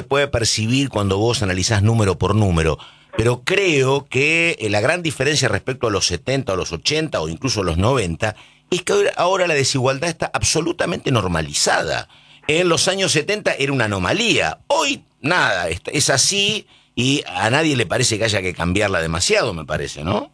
puede percibir cuando vos analizás número por número, pero creo que la gran diferencia respecto a los 70, a los 80 o incluso a los 90 es que ahora la desigualdad está absolutamente normalizada. En los años 70 era una anomalía. Hoy, nada, es así y a nadie le parece que haya que cambiarla demasiado, me parece, ¿no?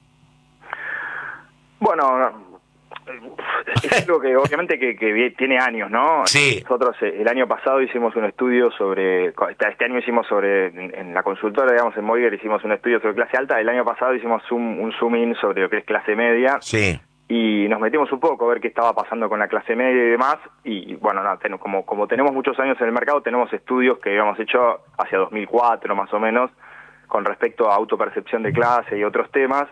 Bueno, es algo que obviamente que tiene años, ¿no? Sí. Nosotros el año pasado hicimos un estudio sobre, este año hicimos sobre, en la consultora, digamos, en Moiger hicimos un estudio sobre clase alta, el año pasado hicimos un zoom in sobre lo que es clase media. Sí. Y nos metimos un poco a ver qué estaba pasando con la clase media y demás, y bueno, no, como tenemos muchos años en el mercado, tenemos estudios que habíamos hecho hacia 2004 más o menos, con respecto a autopercepción de clase y otros temas,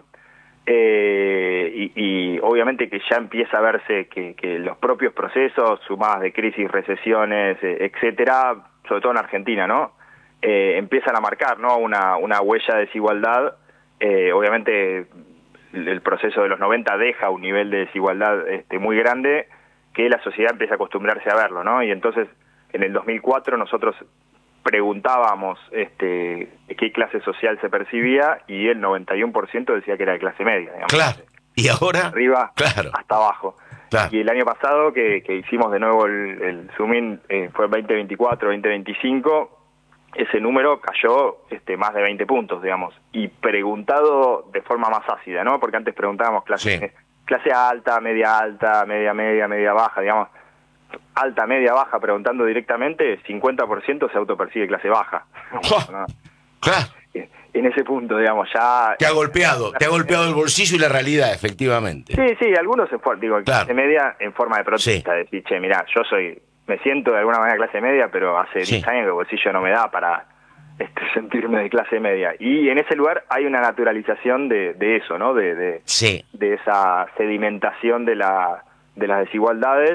y obviamente que ya empieza a verse que los propios procesos, sumadas de crisis, recesiones, etcétera, sobre todo en Argentina, ¿no? Empiezan a marcar, ¿no? una huella de desigualdad, obviamente. El proceso de los 90 deja un nivel de desigualdad muy grande que la sociedad empieza a acostumbrarse a verlo, ¿no? Y entonces, en el 2004 nosotros preguntábamos qué clase social se percibía y el 91% decía que era de clase media, digamos. Claro. ¿Y ahora? Arriba, claro, hasta abajo. Claro. Y el año pasado, que hicimos de nuevo el zoom in, fue 2024, 2025, ese número cayó más de 20 puntos, digamos, y preguntado de forma más ácida, ¿no? Porque antes preguntábamos clase alta, media baja, digamos, alta, media, baja, preguntando directamente, 50% se autopercibe clase baja. ¿No? Claro. En ese punto, digamos, ya... Te ha golpeado el bolsillo y la realidad, efectivamente. Sí, algunos clase media en forma de protesta, decir, che, mirá, me siento de alguna manera clase media, pero hace 10 años que el bolsillo no me da para sentirme de clase media. Y en ese lugar hay una naturalización de eso, ¿no? De esa sedimentación de las desigualdades.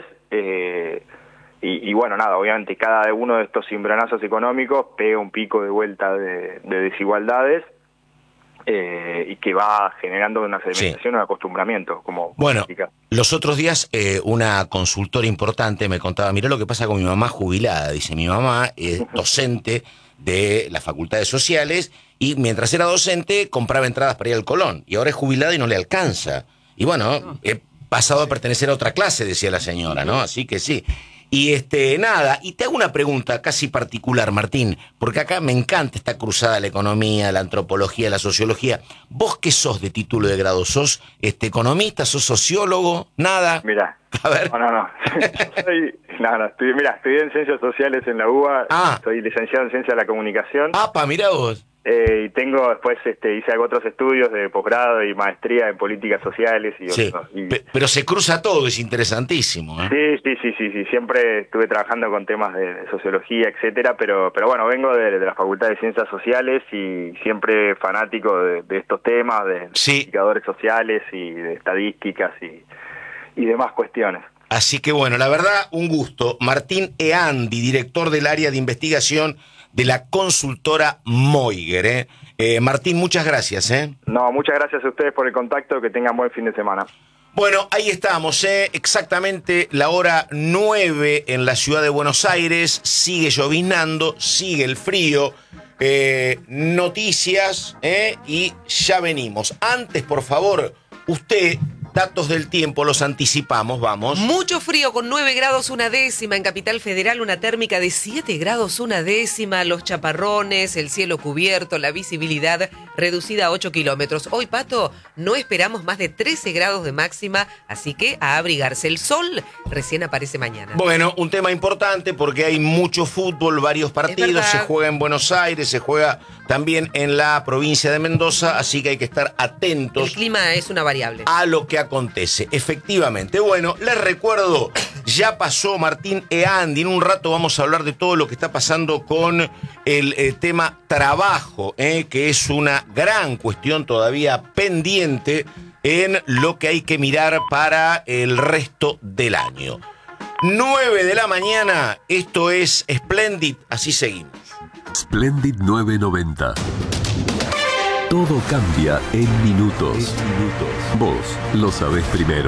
Y bueno, nada, obviamente cada uno de estos cimbronazos económicos pega un pico de vuelta de desigualdades. Y que va generando una sedimentación, un acostumbramiento. Bueno, los otros días una consultora importante me contaba, mirá lo que pasa con mi mamá jubilada. Dice, mi mamá es docente de las facultades sociales y mientras era docente compraba entradas para ir al Colón y ahora es jubilada y no le alcanza. Y bueno, he pasado a pertenecer a otra clase, decía la señora, ¿no? Así que sí. Y nada, y te hago una pregunta casi particular, Martín, porque acá me encanta esta cruzada, la economía, la antropología, la sociología. ¿Vos qué sos de título de grado? ¿Sos economista? ¿Sos sociólogo? ¿Nada? Mirá, a ver. No. Estudié en Ciencias Sociales en la UBA, soy licenciado en Ciencia de la Comunicación. Mirá vos. Y tengo después, hice otros estudios de posgrado y maestría en políticas sociales. Pero se cruza todo, es interesantísimo, ¿eh? Sí, siempre estuve trabajando con temas de sociología, etcétera, pero bueno, vengo de la Facultad de Ciencias Sociales y siempre fanático de estos temas, de indicadores sociales y de estadísticas y demás cuestiones. Así que bueno, la verdad, un gusto. Martín Eandi, director del área de investigación de la consultora Moiger, Martín, muchas gracias, No, muchas gracias a ustedes por el contacto, que tengan buen fin de semana. Bueno, ahí estamos, exactamente la hora 9 en la ciudad de Buenos Aires, sigue lloviznando, sigue el frío, noticias, y ya venimos. Antes, por favor, usted... Datos del tiempo, los anticipamos, vamos. Mucho frío con 9 grados 1/10 en Capital Federal, una térmica de 7 grados 1/10, los chaparrones, el cielo cubierto, la visibilidad reducida a 8 kilómetros. Hoy, Pato, no esperamos más de 13 grados de máxima, así que a abrigarse. El sol recién aparece mañana. Bueno, un tema importante porque hay mucho fútbol, varios partidos, se juega en Buenos Aires, se juega también en la provincia de Mendoza, así que hay que estar atentos. El clima es una variable. A lo que acontece, efectivamente. Bueno, les recuerdo, ya pasó Martín Eandi, en un rato vamos a hablar de todo lo que está pasando con el tema trabajo, que es una gran cuestión todavía pendiente en lo que hay que mirar para el resto del año. 9 de la mañana, esto es Splendid, así seguimos. Splendid 990. Todo cambia en minutos. Vos lo sabés primero.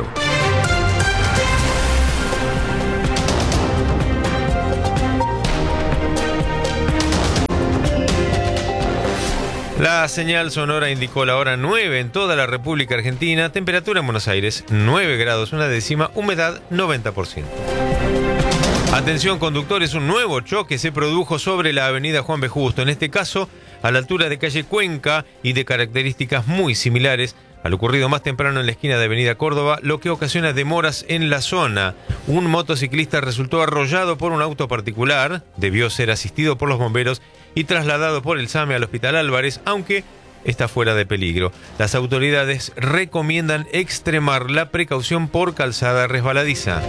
La señal sonora indicó la hora 9 en toda la República Argentina. Temperatura en Buenos Aires, 9 grados, una décima, humedad 90%. Atención conductores, un nuevo choque se produjo sobre la avenida Juan B. Justo, en este caso a la altura de calle Cuenca y de características muy similares al ocurrido más temprano en la esquina de avenida Córdoba, lo que ocasiona demoras en la zona. Un motociclista resultó arrollado por un auto particular, debió ser asistido por los bomberos y trasladado por el SAME al Hospital Álvarez, aunque está fuera de peligro. Las autoridades recomiendan extremar la precaución por calzada resbaladiza.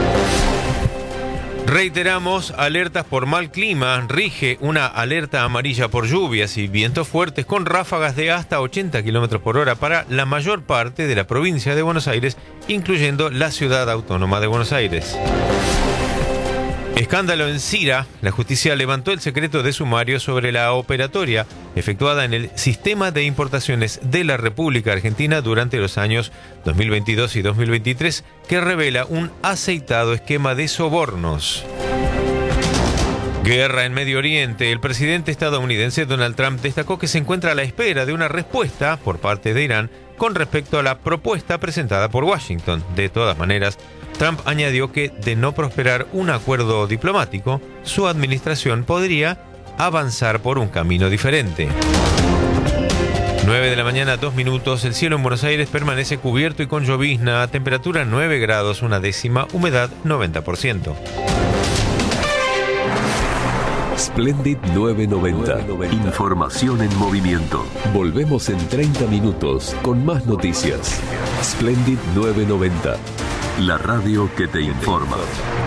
Reiteramos, alertas por mal clima. Rige una alerta amarilla por lluvias y vientos fuertes con ráfagas de hasta 80 km por hora para la mayor parte de la provincia de Buenos Aires, incluyendo la ciudad autónoma de Buenos Aires. Escándalo en Cira. La justicia levantó el secreto de sumario sobre la operatoria efectuada en el sistema de importaciones de la República Argentina durante los años 2022 y 2023, que revela un aceitado esquema de sobornos. Guerra en Medio Oriente. El presidente estadounidense Donald Trump destacó que se encuentra a la espera de una respuesta por parte de Irán con respecto a la propuesta presentada por Washington. De todas maneras, Trump añadió que, de no prosperar un acuerdo diplomático, su administración podría avanzar por un camino diferente. 9 de la mañana, 2 minutos. El cielo en Buenos Aires permanece cubierto y con llovizna. Temperatura 9 grados, una décima. Humedad 90%. Splendid 990. Información en movimiento. Volvemos en 30 minutos con más noticias. Splendid 990. La radio que te informa.